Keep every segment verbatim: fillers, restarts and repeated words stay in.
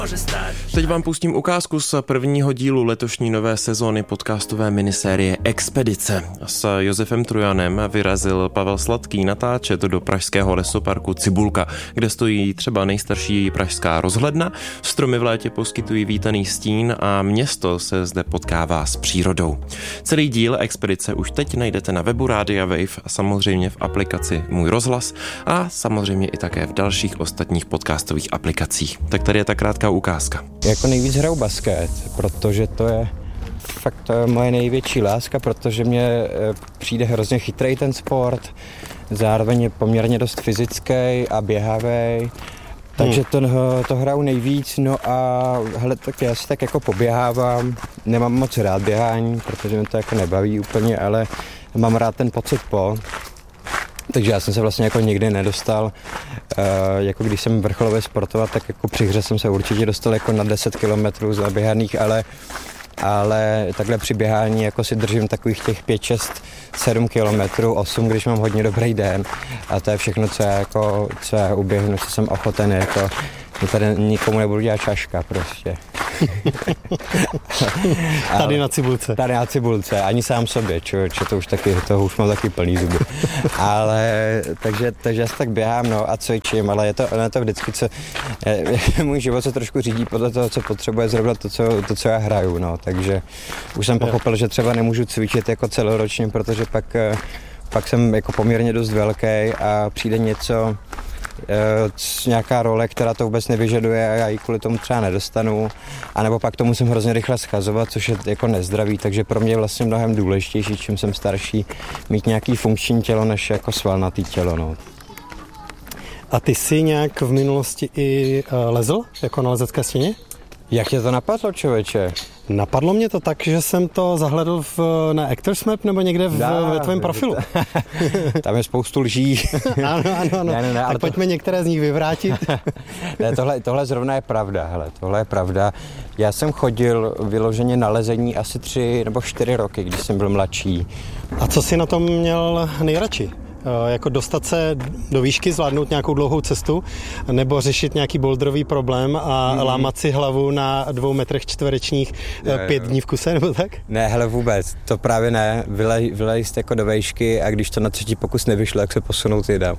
Teď vám pustím ukázku z prvního dílu letošní nové sezóny podcastové minisérie Expedice. S Josefem Trojanem vyrazil Pavel Sladký natáčet do pražského lesoparku Cibulka, kde stojí třeba nejstarší pražská rozhledna, stromy v létě poskytují vítaný stín a město se zde potkává s přírodou. Celý díl Expedice už teď najdete na webu Rádia Wave a samozřejmě v aplikaci Můj rozhlas a samozřejmě i také v dalších ostatních podcastových aplikacích. Tak tady je ta krátká ukázka. Jako nejvíc hraju basket, protože to je fakt to je moje největší láska, protože mě přijde hrozně chytrý ten sport, zároveň je poměrně dost fyzický a běhavý, takže to, to hraju nejvíc, no a hele, tak já si tak jako poběhávám, nemám moc rád běhání, protože mě to jako nebaví úplně, ale mám rád ten pocit po. Takže já jsem se vlastně jako nikdy nedostal, uh, jako když jsem vrcholově sportovat, tak jako při hře jsem se určitě dostal jako na deset kilometrů zaběhaných, ale, ale takhle při běhání jako si držím takových těch pět, šest, sedm kilometrů, osm, když mám hodně dobrý den a to je všechno, co já jako, co já uběhnu, co jsem ochoten, jako tady nikomu nebudu dělat čaška prostě. Tady na Cibulce. Tady na Cibulce, ani sám sobě, člověče, to už taky, to už mám taky plný zuby. Ale, takže, takže já se tak běhám, no a cvičím, ale je to, je to vždycky, co, je, můj život se trošku řídí podle toho, co potřebuje zrovna to, co, to, co já hraju, no, takže už jsem pochopil, že třeba nemůžu cvičit jako celoročně, protože pak, pak jsem jako poměrně dost velký a přijde něco, nějaká role, která to vůbec nevyžaduje a já ji kvůli tomu třeba nedostanu, anebo pak to musím hrozně rychle schazovat, což je jako nezdravý, takže pro mě je vlastně mnohem důležitější, čím jsem starší, mít nějaký funkční tělo, než jako svalnatý tělo, no. A ty jsi nějak v minulosti i uh, lezl, jako na lezecké stěně? Jak tě to napadlo, člověče? Napadlo mě to tak, že jsem to zahledl v, na Actors Map nebo někde v, Dá, ve tvém profilu. Tam je spoustu lží. Ano, ano, ano. Ne, ne, ne, tak pojďme to... některé z nich vyvrátit. Ne, tohle, tohle zrovna je pravda, hele, tohle je pravda. Já jsem chodil vyloženě na lezení asi tři nebo čtyři roky, když jsem byl mladší. A co jsi na tom měl nejradši? Jako dostat se do výšky, zvládnout nějakou dlouhou cestu, nebo řešit nějaký boulderový problém a hmm. lámat si hlavu na dvou metrech čtverečních jo, pět jo. dní v kuse, nebo tak? Ne, hele vůbec, to právě ne. Vylej, vylejst jako do výšky a když to na třetí pokus nevyšlo, jak se posunout jdám.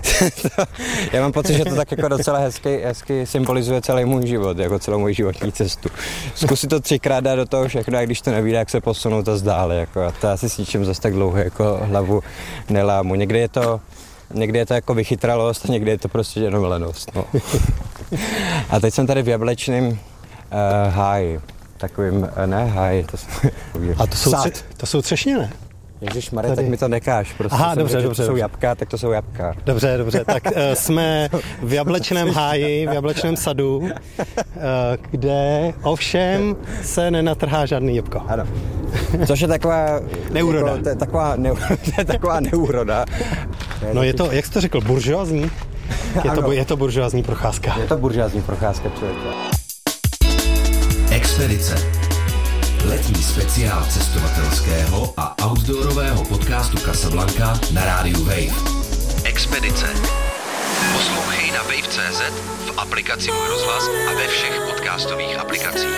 Já mám pocit, že to tak jako docela hezky, hezky symbolizuje celý můj život, jako celou můj životní cestu. Zkusit to třikrát dát do toho všechno a když to nevíde, jak se posunout a zdále. Jako, a to asi s ničím zase tak dlouho jako hlavu nelámu. Někdy je to, někdy je to jako vychytralost a někdy je to prostě jenom lenost. No. A teď jsem tady v jablečném uh, háji. Takovým, uh, ne háji. To jsou, a to jsou, tře, to jsou třešně, ne? Ježišmarja, tak mi to nekáš. Prostě Aha, dobře, řekl, dobře. To jsou jabka, tak to jsou jabka. Dobře, dobře. Tak uh, jsme v jablečném háji, v jablečném sadu, uh, kde ovšem se nenatrhá žádný jabko. Ano. Což je taková... Neúroda. Jako, to je taková, ne, to je taková neúroda. Je no je to, jak jsi to řekl, buržoazní? Je to, je to buržoazní procházka. Je to buržoazní procházka, člověk. Expedice. Letní speciál cestovatelského a outdoorového podcastu Casablanca na rádiu Wave. Expedice. Poslouchej na wave tečka cé zet, v aplikaci Můj rozhlas a ve všech podcastových aplikacích.